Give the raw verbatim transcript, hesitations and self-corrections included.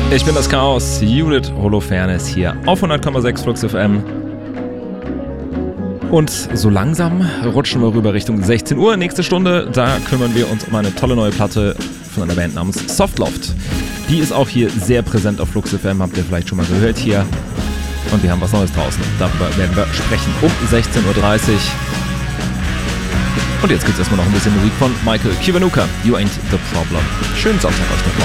Ich bin das Chaos, Judith Holofernes hier auf hundert Komma sechs Flux F M. Und so langsam rutschen wir rüber Richtung sechzehn Uhr. Nächste Stunde, da kümmern wir uns um eine tolle neue Platte von einer Band namens Softloft. Die ist auch hier sehr präsent auf Flux F M, habt ihr vielleicht schon mal gehört hier. Und wir haben was Neues draußen. Darüber werden wir sprechen um sechzehn Uhr dreißig. Und jetzt gibt's erstmal noch ein bisschen Musik von Michael Kiwanuka. You Ain't the Problem. Schönen Sonntag euch noch.